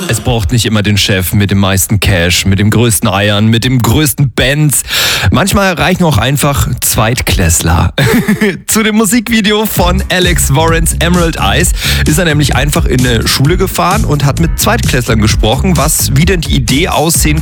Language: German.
Es braucht nicht immer den Chef mit dem meisten Cash, mit dem größten Eiern, mit dem größten Benz. Manchmal reichen auch einfach Zweitklässler. Zu dem Musikvideo von Alex Warrens Emerald Eyes ist er nämlich einfach in eine Schule gefahren und hat mit Zweitklässlern gesprochen, wie denn die Idee aussehen